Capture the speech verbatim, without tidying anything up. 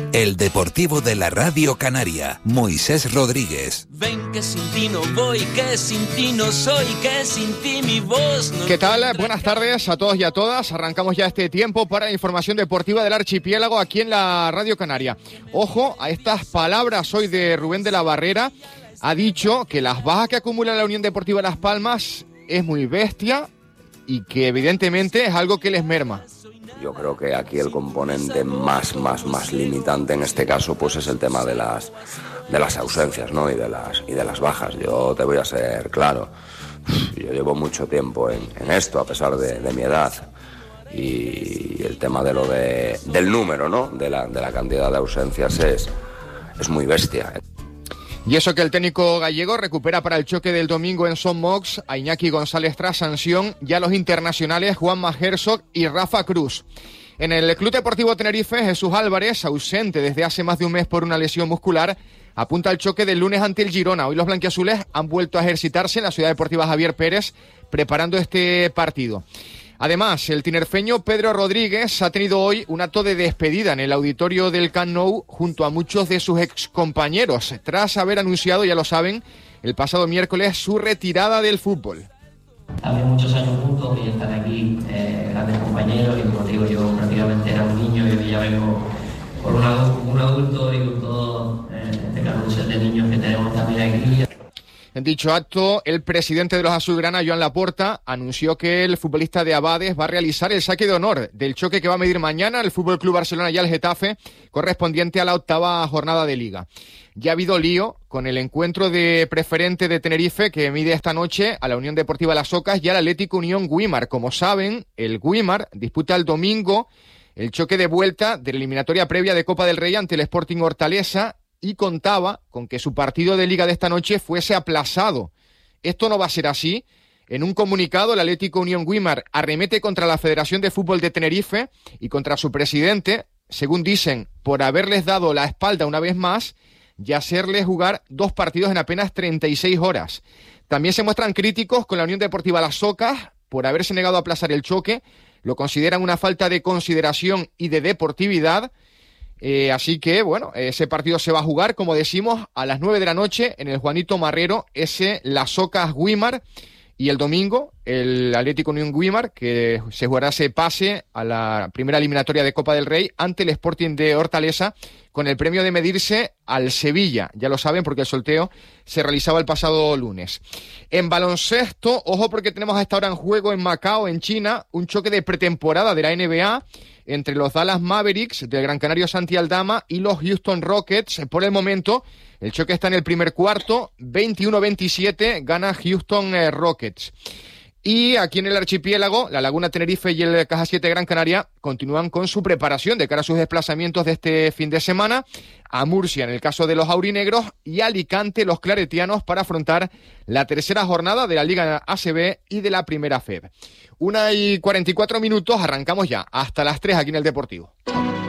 El Deportivo de la Radio Canaria, Moisés Rodríguez. Ven que sin ti no voy, que sin ti no soy, que sin ti mi voz no... ¿Qué tal? Buenas tardes a todos y a todas. Arrancamos ya este tiempo para la información deportiva del archipiélago aquí en la Radio Canaria. Ojo a estas palabras hoy de Rubén de la Barrera. Ha dicho que las bajas que acumula la Unión Deportiva Las Palmas es muy bestia y que evidentemente es algo que les merma. Yo creo que aquí el componente más, más, más limitante en este caso pues es el tema de las, de las ausencias, ¿no? y, de las, y de las bajas. Yo te voy a ser claro, yo llevo mucho tiempo en, en esto a pesar de, de mi edad y el tema de lo de, del número, ¿no? de, la, de la cantidad de ausencias es, es muy bestia. Y eso que el técnico gallego recupera para el choque del domingo en Son Mox a Iñaki González tras sanción, ya los internacionales Juanma Herzog y Rafa Cruz. En el Club Deportivo Tenerife, Jesús Álvarez, ausente desde hace más de un mes por una lesión muscular, apunta al choque del lunes ante el Girona. Hoy los blanquiazules han vuelto a ejercitarse en la Ciudad Deportiva Javier Pérez, preparando este partido. Además, el tinerfeño Pedro Rodríguez ha tenido hoy un acto de despedida en el auditorio del Camp Nou junto a muchos de sus excompañeros, tras haber anunciado, ya lo saben, el pasado miércoles su retirada del fútbol. También muchos años juntos y están aquí eh, grandes compañeros y como digo, yo prácticamente era un niño y hoy ya vengo por un adulto, un adulto y con todo eh, este carrusel de niños que tenemos también aquí. En dicho acto, el presidente de los azulgrana, Joan Laporta, anunció que el futbolista de Abades va a realizar el saque de honor del choque que va a medir mañana el F C Barcelona y el Getafe, correspondiente a la octava jornada de Liga. Ya ha habido lío con el encuentro de preferente de Tenerife que mide esta noche a la Unión Deportiva Las Ocas y al Atlético Unión Güímar. Como saben, el Güímar disputa el domingo el choque de vuelta de la eliminatoria previa de Copa del Rey ante el Sporting Hortaleza y contaba con que su partido de Liga de esta noche fuese aplazado. Esto no va a ser así. En un comunicado, el Atlético Unión Güímar arremete contra la Federación de Fútbol de Tenerife y contra su presidente, según dicen, por haberles dado la espalda una vez más y hacerles jugar dos partidos en apenas treinta y seis horas. También se muestran críticos con la Unión Deportiva Las Ocas por haberse negado a aplazar el choque. Lo consideran una falta de consideración y de deportividad. Eh, así que, bueno, ese partido se va a jugar, como decimos, a las nueve de la noche en el Juanito Marrero, ese Las Ocas Güímar, y el domingo el Atlético Unión Güímar, que se jugará ese pase a la primera eliminatoria de Copa del Rey ante el Sporting de Hortaleza, con el premio de medirse al Sevilla. Ya lo saben porque el sorteo se realizaba el pasado lunes. En baloncesto, ojo porque tenemos a esta hora en juego en Macao, en China, un choque de pretemporada de la N B A entre los Dallas Mavericks del Gran Canario Santi Aldama y los Houston Rockets. Por el momento, el choque está en el primer cuarto, veintiuno a veintisiete, gana Houston eh, Rockets. Y aquí en el archipiélago, la Laguna Tenerife y el Caja siete Gran Canaria continúan con su preparación de cara a sus desplazamientos de este fin de semana a Murcia, en el caso de los aurinegros, y a Alicante, los claretianos, para afrontar la tercera jornada de la Liga A C B y de la Primera F E B. Una y cuarenta y cuatro minutos, arrancamos ya, hasta las tres aquí en el Deportivo.